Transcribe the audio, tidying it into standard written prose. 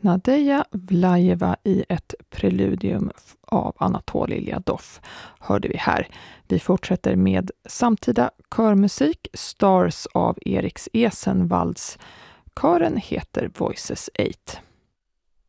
Nadeja Vlajeva i ett preludium av Anatolij Ljadov hörde vi här. Vi fortsätter med samtida körmusik, Stars av Eriks Esenvalds. Kören heter Voices 8.